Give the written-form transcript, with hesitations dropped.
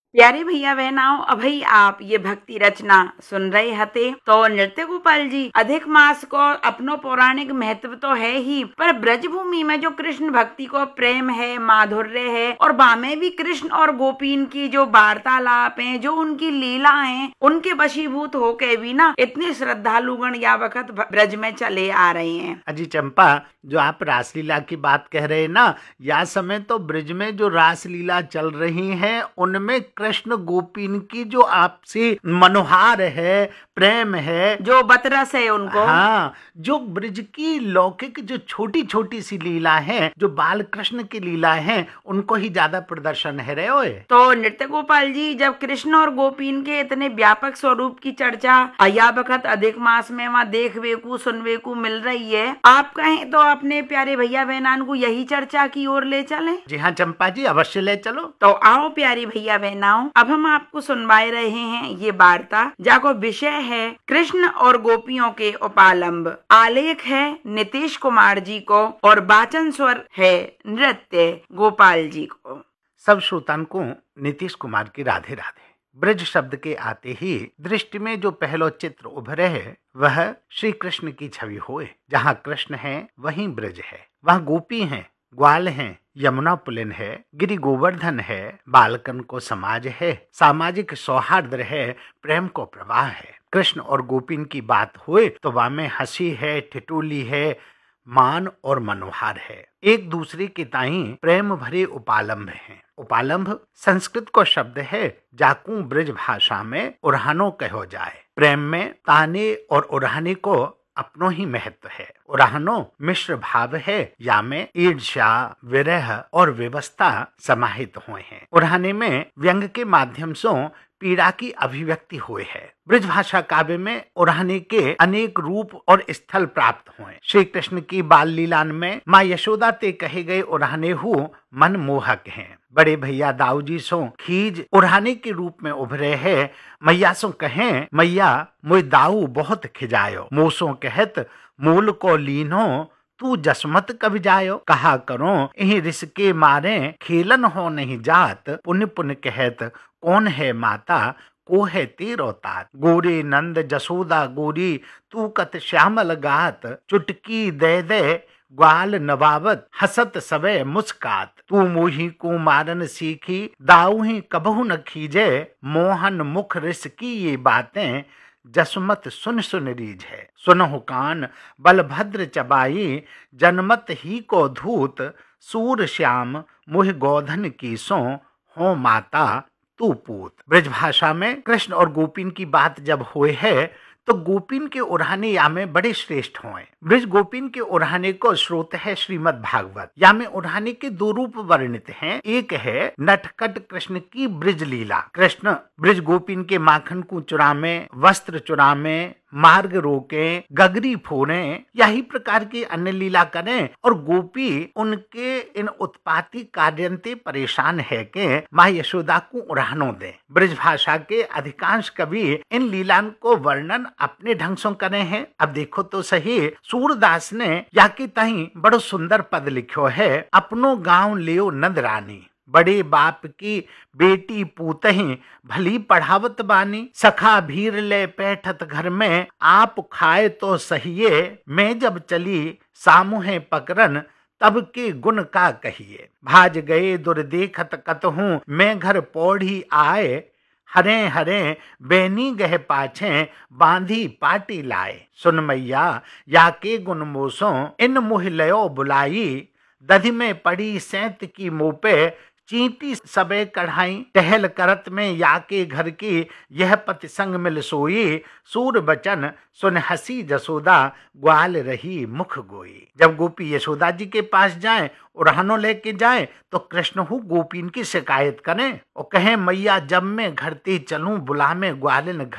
प्यारे भैया बहनाओं, अभई आप ये भक्ति रचना सुन रहे हते तो नृत्य गोपाल जी अधिक मास को अपनो पौराणिक महत्व तो है ही, पर ब्रजभूमि में जो कृष्ण भक्ति को प्रेम है, माधुर्य है, और बामे भी कृष्ण और गोपीन की जो वार्तालाप है, जो उनकी लीला है, उनके वशीभूत होके भी ना इतने श्रद्धालुगण या वक्त ब्रज में चले आ रहे हैं। अजी चंपा, जो आप रासलीला की बात कह रहे हैं ना, या समय तो ब्रज में जो रासलीला चल रही है उनमें कृष्ण गोपीन की जो आपसी मनोहार है, प्रेम है, जो बतरस है उनको, हाँ, जो ब्रज की लौकिक जो छोटी छोटी सी लीला है, जो बाल कृष्ण की लीला है, उनको ही ज्यादा प्रदर्शन है रहे होए। तो नृत्य गोपाल जी, जब कृष्ण और गोपीन के इतने व्यापक स्वरूप की चर्चा या वक्त अधिक मास में वहाँ देखवे को सुनवे को मिल रही है, आप कहें तो अपने प्यारे भैया बहनान को यही चर्चा की ओर ले चलें। जी हाँ चंपा जी, अवश्य ले चलो। तो आओ प्यारे भैया बहनाओं, अब हम आपको सुनवाए रहे हैं ये वार्ता, जाको विषय है कृष्ण और गोपियों के उपालंब। आलेख है नीतीश कुमार जी को और वाचन स्वर है नृत्य गोपाल जी को। सब श्रोतान को नीतीश कुमार की राधे राधे। ब्रज शब्द के आते ही दृष्टि में जो पहलो चित्र उभरे है वह श्री कृष्ण की छवि होए। जहाँ कृष्ण है वहीं ब्रज है, वहाँ गोपी हैं, ग्वाल हैं, यमुना पुलिन है, गिरि गोवर्धन है, बालकन को समाज है, सामाजिक सौहार्द है, प्रेम को प्रवाह है। कृष्ण और गोपीन की बात होए तो वहाँ में हंसी है, ठिठोली है, मान और मनोहार है। एक दूसरे के ताई प्रेम भरे उपालंब हैं। उपालंब संस्कृत को शब्द है, जाकू ब्रज भाषा में उरहानो कहो जाए। प्रेम में ताने और उरहाने को अपनो ही महत्व है। उरहानो मिश्र भाव है, या में ईर्ष्या, विरह और व्यवस्था समाहित हुए हैं। उरहाने में व्यंग के माध्यम से पीड़ा की अभिव्यक्ति हुई है। ब्रज भाषा काव्य में उरहाने के अनेक रूप और स्थल प्राप्त हुए। श्री कृष्ण की बाल लीलान में माँ यशोदा ते कहे गए उरहाने हु मन मोहक हैं। बड़े भैया दाऊ जी सो खीज उरहाने के रूप में उभरे है। मैया सो कहें, मैया मोय दाऊ बहुत खिजायो, मोसो कहत मूल को लीनो तू जसमत कब जायो। कहा करो यही रिसके मारे खेलन हो नहीं जात, पुण्य पुण्य कहत कौन है माता को है तेरो तात। गोरे नंद जसोदा गोरी तू कत श्यामल गात, चुटकी दे दे ग्वाल नवावत हसत सबे मुस्कात। तू मोही को मारन सीखी दाऊ ही कबहू न खीजे, मोहन मुख रिस की ये बातें जसमत सुन सुन रीझ है। सुनहु कान बलभद्र चबाई, जनमत ही को धूत, सूर श्याम मुह गोधन की सो हो माता तू पूत। ब्रज भाषा में कृष्ण और गोपीन की बात जब हुए है तो गोपीन के उरहाने या में बड़े श्रेष्ठ हुए। ब्रज गोपीन के उरहाने को स्रोत है श्रीमद् भागवत। या में उरहाने के दो रूप वर्णित हैं। एक है नटखट कृष्ण की ब्रज लीला। कृष्ण ब्रज गोपीन के माखन को चुरा में, वस्त्र चुरा में, मार्ग रोके, गगरी फोड़े, यही प्रकार की अन्य लीला करें, और गोपी उनके इन उत्पाती कार्यंते परेशान है के माँ यशोदा को उरहानो दे। ब्रज भाषा के अधिकांश कवि इन लीलान को वर्णन अपने ढंग से करे हैं। अब देखो तो सही, सूरदास ने या की तही बड़ो सुंदर पद लिखो है, अपनो गांव लियो नंद रानी, बड़े बाप की बेटी पूतही भली पढ़ावत बानी। सखा भीर ले पैठत घर में, आप खाए तो सहिए, मैं जब चली सामुहे पकरन तब के गुण का कहिए। भाज गए दुर देखत कतहूँ, मैं घर पौड़ी आए, हरे हरे बेनी गह पाछे बांधी पाटी लाए। सुन मैया या के गुण मोसो इन मुह लयो बुलाई, दधि में पड़ी सैंत की मुँह पे चींटी सबे कढ़ाई। टहल करत में या के घर की यह पति संग मिल सोई, सूर बचन सुन हसी जसोदा ग्वाल रही मुख गोई। जब गोपी यशोदा जी के पास जाएं, उरहानो लेके जाएं, तो कृष्ण हु गोपीन की शिकायत करें और कहें, मैया जब मैं घर ते चलूं बुला में ग्वालिन